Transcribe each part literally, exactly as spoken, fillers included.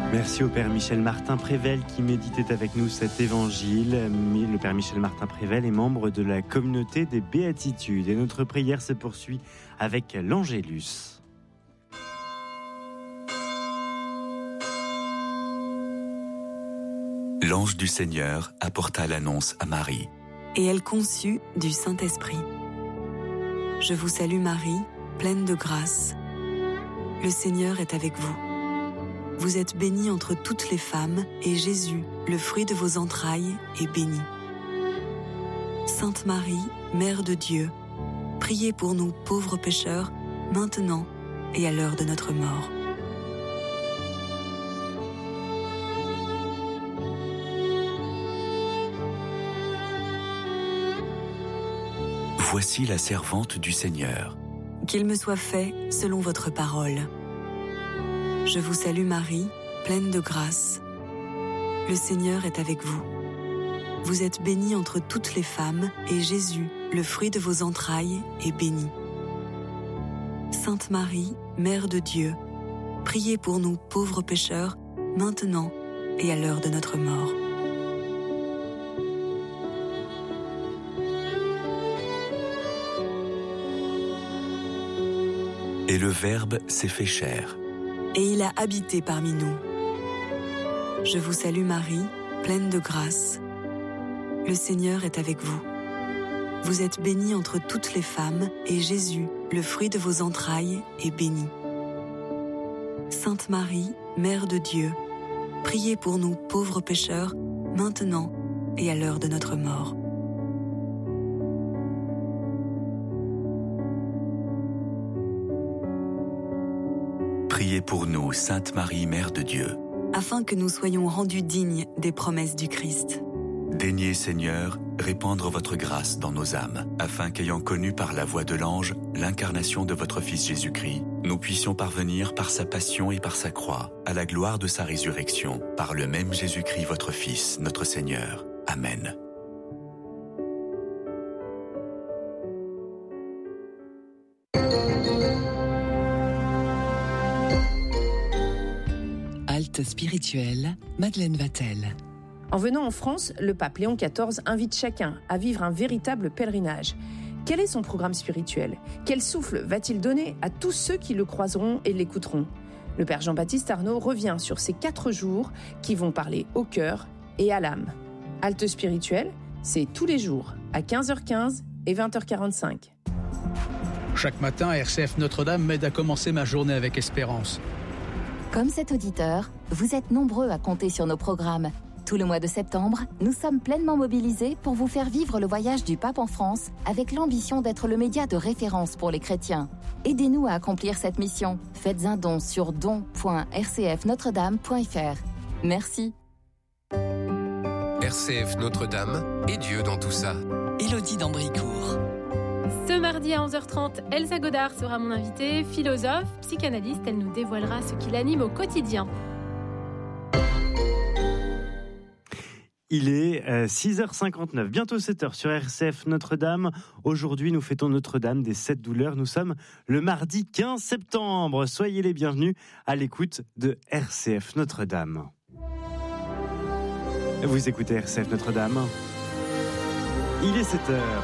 Merci au Père Michel Martin-Prével qui méditait avec nous cet évangile. Le Père Michel Martin-Prével est membre de la communauté des Béatitudes. Et notre prière se poursuit avec l'Angélus. L'ange du Seigneur apporta l'annonce à Marie. Et elle conçut du Saint-Esprit. Je vous salue Marie, pleine de grâce. Le Seigneur est avec vous. Vous êtes bénie entre toutes les femmes, et Jésus, le fruit de vos entrailles, est béni. Sainte Marie, Mère de Dieu, priez pour nous pauvres pécheurs, maintenant et à l'heure de notre mort. Voici la servante du Seigneur. Qu'il me soit fait selon votre parole. Je vous salue Marie, pleine de grâce. Le Seigneur est avec vous. Vous êtes bénie entre toutes les femmes, et Jésus, le fruit de vos entrailles, est béni. Sainte Marie, Mère de Dieu, priez pour nous pauvres pécheurs, maintenant et à l'heure de notre mort. Et le Verbe s'est fait chair. Et il a habité parmi nous. Je vous salue Marie, pleine de grâce. Le Seigneur est avec vous. Vous êtes bénie entre toutes les femmes, et Jésus, le fruit de vos entrailles, est béni. Sainte Marie, Mère de Dieu, priez pour nous pauvres pécheurs, maintenant et à l'heure de notre mort. Priez pour nous, Sainte Marie, Mère de Dieu. Afin que nous soyons rendus dignes des promesses du Christ. Daignez, Seigneur, répandre votre grâce dans nos âmes, afin qu'ayant connu par la voix de l'ange l'incarnation de votre Fils Jésus-Christ, nous puissions parvenir par sa passion et par sa croix, à la gloire de sa résurrection, par le même Jésus-Christ, votre Fils, notre Seigneur. Amen. Halte spirituelle, Madeleine Vatel. En venant en France, le pape Léon quatorze invite chacun à vivre un véritable pèlerinage. Quel est son programme spirituel ? Quel souffle va-t-il donner à tous ceux qui le croiseront et l'écouteront ? Le père Jean-Baptiste Arnaud revient sur ces quatre jours qui vont parler au cœur et à l'âme. Halte spirituelle, c'est tous les jours à quinze heures quinze et vingt heures quarante-cinq. Chaque matin, R C F Notre-Dame m'aide à commencer ma journée avec espérance. Comme cet auditeur, vous êtes nombreux à compter sur nos programmes. Tout le mois de septembre, nous sommes pleinement mobilisés pour vous faire vivre le voyage du pape en France avec l'ambition d'être le média de référence pour les chrétiens. Aidez-nous à accomplir cette mission. Faites un don sur don point r c f notre dame point f r. Merci. R C F Notre-Dame et Dieu dans tout ça. Élodie d'Ambricourt. Ce mardi à onze heures trente, Elsa Godard sera mon invitée, philosophe, psychanalyste. Elle nous dévoilera ce qui l'anime au quotidien. Il est euh, six heures cinquante-neuf, bientôt sept heures sur R C F Notre-Dame. Aujourd'hui, nous fêtons Notre-Dame des Sept Douleurs. Nous sommes le mardi quinze septembre. Soyez les bienvenus à l'écoute de R C F Notre-Dame. Vous écoutez R C F Notre-Dame. Il est sept heures.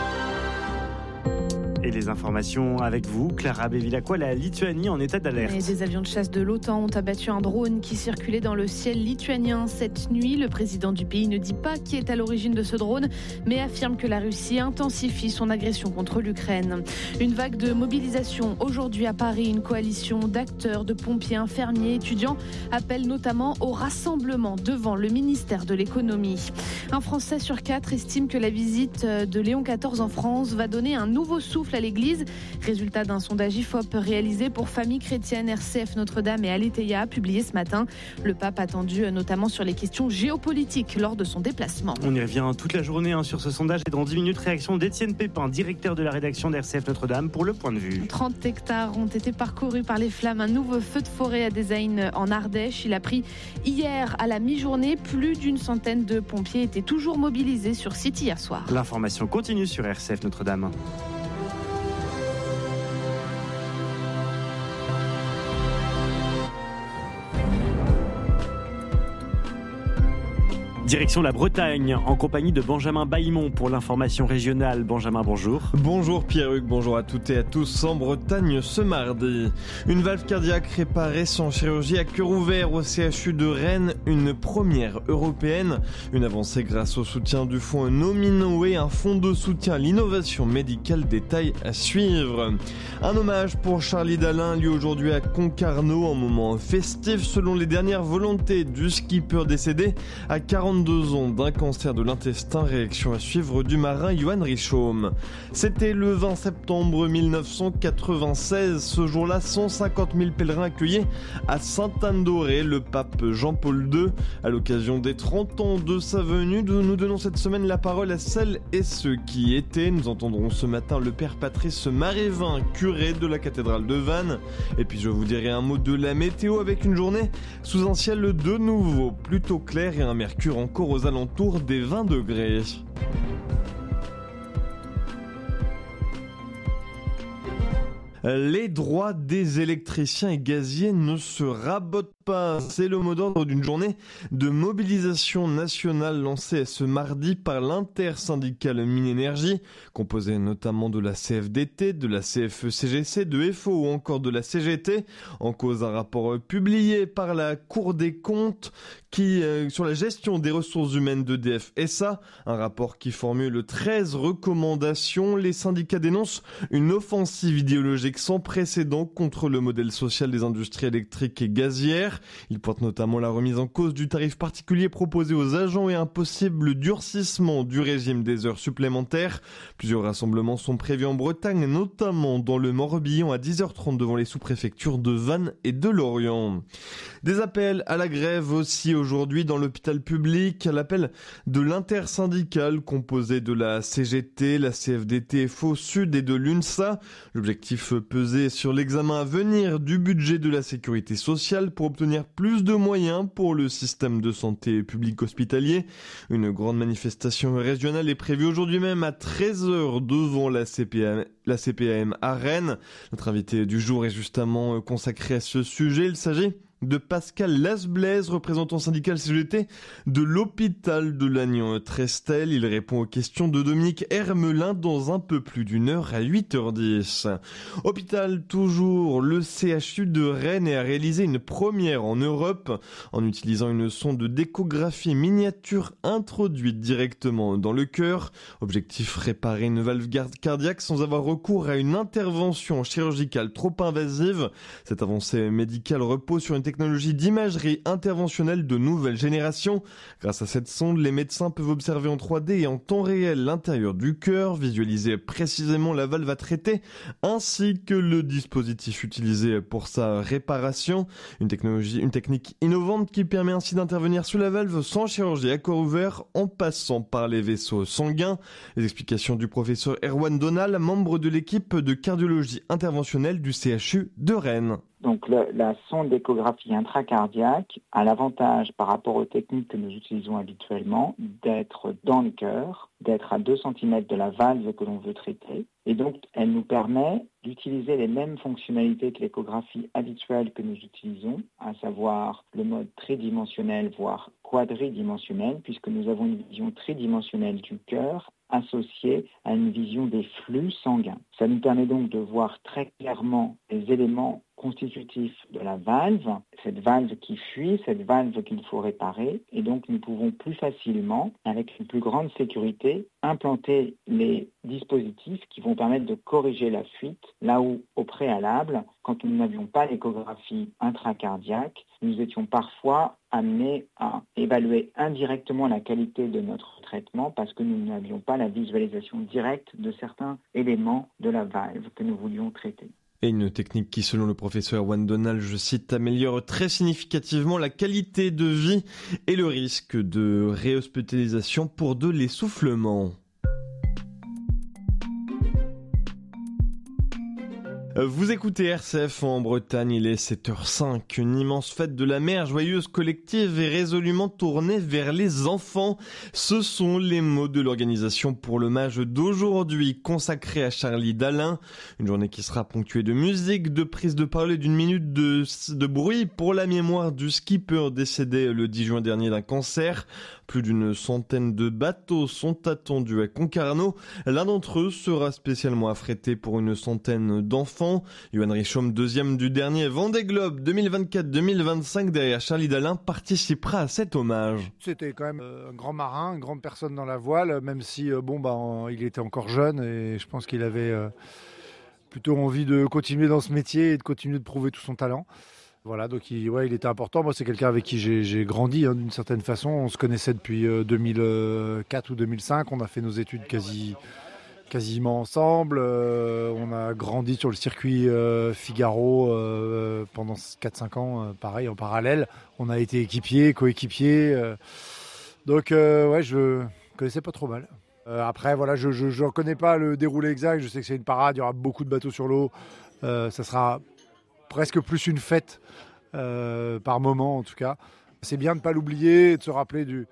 Et les informations avec vous, Clara Bevilacqua, la Lituanie en état d'alerte. Et des avions de chasse de l'OTAN ont abattu un drone qui circulait dans le ciel lituanien cette nuit. Le président du pays ne dit pas qui est à l'origine de ce drone, mais affirme que la Russie intensifie son agression contre l'Ukraine. Une vague de mobilisation aujourd'hui à Paris. Une coalition d'acteurs, de pompiers, infirmiers, étudiants appelle notamment au rassemblement devant le ministère de l'économie. Un Français sur quatre estime que la visite de Léon quatorze en France va donner un nouveau souffle à l'église. Résultat d'un sondage I F O P réalisé pour Famille Chrétienne, R C F Notre-Dame et Aletheia, publié ce matin. Le pape attendu notamment sur les questions géopolitiques lors de son déplacement. On y revient toute la journée hein, sur ce sondage et dans dix minutes, réaction d'Étienne Pépin, directeur de la rédaction d'R C F Notre-Dame pour le point de vue. trente hectares ont été parcourus par les flammes. Un nouveau feu de forêt à Dézaïne en Ardèche. Il a pris hier à la mi-journée. Plus d'une centaine de pompiers étaient toujours mobilisés sur site hier soir. L'information continue sur R C F Notre-Dame. Direction la Bretagne, en compagnie de Benjamin Baillimont pour l'information régionale. Benjamin, bonjour. Bonjour Pierre-Hugues, bonjour à toutes et à tous. En Bretagne ce mardi, une valve cardiaque réparée sans chirurgie à cœur ouvert au C H U de Rennes, une première européenne. Une avancée grâce au soutien du fonds Nominoway, un fonds de soutien à l'innovation médicale, détail à suivre. Un hommage pour Charlie Dalin, lui aujourd'hui à Concarneau, un moment festif selon les dernières volontés du skipper décédé à quarante-deux ans d'un cancer de l'intestin. Réaction à suivre du marin Johan Richaume. C'était le vingt septembre mille neuf cent quatre-vingt-seize. Ce jour-là, cent cinquante mille pèlerins accueillaient à Sainte-Anne-d'Auray le pape Jean-Paul deux. À l'occasion des trente ans de sa venue, nous donnons cette semaine la parole à celles et ceux qui étaient. Nous entendrons ce matin le père Patrice Marévin, curé de la cathédrale de Vannes. Et puis je vous dirai un mot de la météo avec une journée sous un ciel de nouveau plutôt clair et un mercure encore aux alentours des vingt degrés. Les droits des électriciens et gaziers ne se rabotent pas. C'est le mot d'ordre d'une journée de mobilisation nationale lancée ce mardi par l'intersyndicale Mines-Énergie, composée notamment de la C F D T, de la C F E C G C, de F O ou encore de la C G T. En cause un rapport publié par la Cour des comptes qui, euh, sur la gestion des ressources humaines d'E D F S A, un rapport qui formule treize recommandations. Les syndicats dénoncent une offensive idéologique sans précédent contre le modèle social des industries électriques et gazières. Ils pointent notamment la remise en cause du tarif particulier proposé aux agents et un possible durcissement du régime des heures supplémentaires. Plusieurs rassemblements sont prévus en Bretagne, notamment dans le Morbihan à dix heures trente devant les sous-préfectures de Vannes et de Lorient. Des appels à la grève aussi aujourd'hui dans l'hôpital public, à l'appel de l'intersyndicale composée de la C G T, la C F D T, F O Sud et de l'UNSA. L'objectif peser sur l'examen à venir du budget de la sécurité sociale pour obtenir plus de moyens pour le système de santé public hospitalier. Une grande manifestation régionale est prévue aujourd'hui même à treize heures devant la C P A M, la C P A M à Rennes. Notre invité du jour est justement consacré à ce sujet. Il s'agit de Pascal Lasblaise, représentant syndical C G T de l'hôpital de Lannion-Trestel. Il répond aux questions de Dominique Hermelin dans un peu plus d'une heure à huit heures dix. Hôpital toujours, le C H U de Rennes a réalisé une première en Europe en utilisant une sonde d'échographie miniature introduite directement dans le cœur. Objectif, réparer une valve cardiaque sans avoir recours à une intervention chirurgicale trop invasive. Cette avancée médicale repose sur une technologie technologie d'imagerie interventionnelle de nouvelle génération. Grâce à cette sonde, les médecins peuvent observer en trois D et en temps réel l'intérieur du cœur, visualiser précisément la valve à traiter, ainsi que le dispositif utilisé pour sa réparation. Une technologie, une technique innovante qui permet ainsi d'intervenir sur la valve sans chirurgie à corps ouvert en passant par les vaisseaux sanguins. Les explications du professeur Erwan Donal, membre de l'équipe de cardiologie interventionnelle du C H U de Rennes. Donc le, la sonde d'échographie intracardiaque a l'avantage par rapport aux techniques que nous utilisons habituellement d'être dans le cœur, d'être à deux centimètres de la valve que l'on veut traiter. Et donc elle nous permet d'utiliser les mêmes fonctionnalités que l'échographie habituelle que nous utilisons, à savoir le mode tridimensionnel, voire quadridimensionnel, puisque nous avons une vision tridimensionnelle du cœur associée à une vision des flux sanguins. Ça nous permet donc de voir très clairement les éléments constitutifs de la valve, cette valve qui fuit, cette valve qu'il faut réparer, et donc nous pouvons plus facilement, avec une plus grande sécurité, implanter les dispositifs qui vont permettre de corriger la fuite, là où au préalable, quand nous n'avions pas l'échographie intracardiaque, nous étions parfois amenés à évaluer indirectement la qualité de notre traitement parce que nous n'avions pas la visualisation directe de certains éléments de la valve que nous voulions traiter. Et une technique qui, selon le professeur Erwan Donal, je cite, améliore très significativement la qualité de vie et le risque de réhospitalisation pour de l'essoufflement. Vous écoutez R C F en Bretagne, il est sept heures cinq, une immense fête de la mer, joyeuse, collective et résolument tournée vers les enfants. Ce sont les mots de l'organisation pour l'hommage d'aujourd'hui consacré à Charlie Dalin. Une journée qui sera ponctuée de musique, de prise de parole et d'une minute de, de bruit pour la mémoire du skipper décédé le dix juin dernier d'un cancer. Plus d'une centaine de bateaux sont attendus à Concarneau. L'un d'entre eux sera spécialement affrété pour une centaine d'enfants. Johan Richomme, deuxième du dernier Vendée Globe deux mille vingt-quatre deux mille vingt-cinq derrière Charlie Dalin, participera à cet hommage. C'était quand même un grand marin, une grande personne dans la voile, même si bon bah il était encore jeune et je pense qu'il avait plutôt envie de continuer dans ce métier et de continuer de prouver tout son talent. Voilà, donc il, ouais, il était important. Moi, c'est quelqu'un avec qui j'ai, j'ai grandi hein, d'une certaine façon. On se connaissait depuis euh, deux mille quatre ou deux mille cinq. On a fait nos études quasi, quasiment ensemble. Euh, on a grandi sur le circuit euh, Figaro euh, pendant quatre cinq ans, euh, pareil, en parallèle. On a été équipiers, coéquipiers. Euh, donc, euh, ouais, je connaissais pas trop mal. Euh, après, voilà, je ne connais pas le déroulé exact. Je sais que c'est une parade. Il y aura beaucoup de bateaux sur l'eau. Euh, ça sera presque plus une fête euh, par moment en tout cas. C'est bien de ne pas l'oublier et de se rappeler du,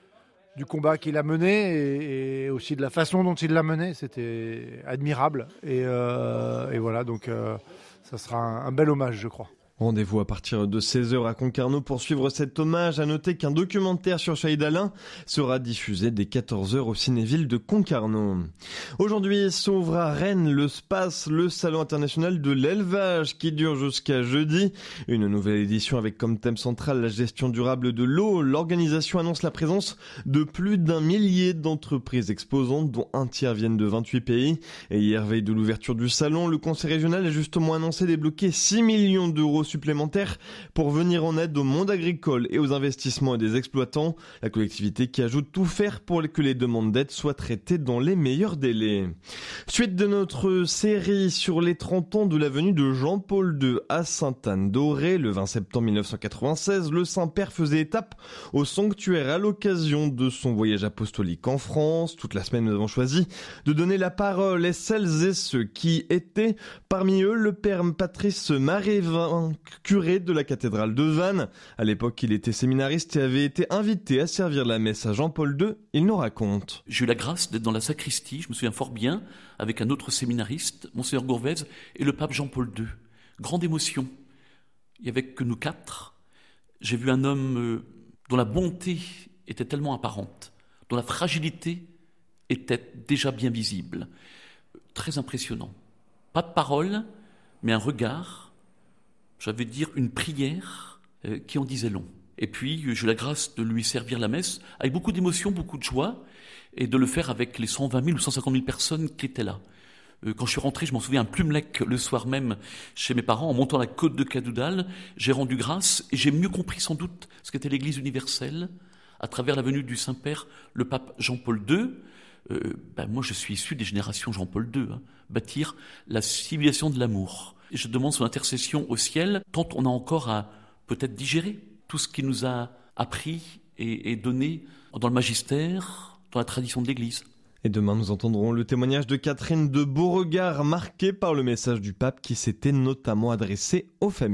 du combat qu'il a mené et, et aussi de la façon dont il l'a mené. C'était admirable et, euh, et voilà, donc euh, ça sera un, un bel hommage je crois. Rendez-vous à partir de seize heures à Concarneau pour suivre cet hommage. À noter qu'un documentaire sur Charlie Dalin sera diffusé dès quatorze heures au Cinéville de Concarneau. Aujourd'hui s'ouvre à Rennes le SPACE, le salon international de l'élevage qui dure jusqu'à jeudi. Une nouvelle édition avec comme thème central la gestion durable de l'eau. L'organisation annonce la présence de plus d'un millier d'entreprises exposantes dont un tiers viennent de vingt-huit pays. Et hier, veille de l'ouverture du salon, le conseil régional a justement annoncé débloquer six millions d'euros supplémentaires pour venir en aide au monde agricole et aux investissements des exploitants. La collectivité qui ajoute tout faire pour que les demandes d'aide soient traitées dans les meilleurs délais. Suite de notre série sur les trente ans de la venue de Jean-Paul deux à Sainte-Anne-d'Auray, le vingt septembre mille neuf cent quatre-vingt-seize, le Saint-Père faisait étape au sanctuaire à l'occasion de son voyage apostolique en France. Toute la semaine, nous avons choisi de donner la parole à celles et ceux qui étaient, parmi eux, le père Patrice Marévin, curé de la cathédrale de Vannes. À l'époque, il était séminariste et avait été invité à servir la messe à Jean-Paul deux. Il nous raconte. J'ai eu la grâce d'être dans la sacristie, je me souviens fort bien, avec un autre séminariste, Monseigneur Gourvez, et le pape Jean-Paul deux. Grande émotion. Il n'y avait que nous quatre. J'ai vu un homme euh, dont la bonté était tellement apparente, dont la fragilité était déjà bien visible. Très impressionnant. Pas de parole, mais un regard, j'avais dire une prière euh, qui en disait long. Et puis, euh, j'ai eu la grâce de lui servir la messe avec beaucoup d'émotion, beaucoup de joie, et de le faire avec les cent vingt mille ou cent cinquante mille personnes qui étaient là. Euh, quand je suis rentré, je m'en souviens, à Plumelec, le soir même, chez mes parents, en montant la côte de Cadoudal, j'ai rendu grâce, et j'ai mieux compris sans doute ce qu'était l'Église universelle, à travers la venue du Saint-Père, le pape Jean-Paul deux. Euh, ben moi, je suis issu des générations Jean-Paul deux, hein, bâtir la civilisation de l'amour. Et je demande son intercession au ciel, tant on a encore à peut-être digérer tout ce qu'il nous a appris et, et donné dans le magistère, dans la tradition de l'Église. Et demain, nous entendrons le témoignage de Catherine de Beauregard, marqué par le message du pape qui s'était notamment adressé aux familles.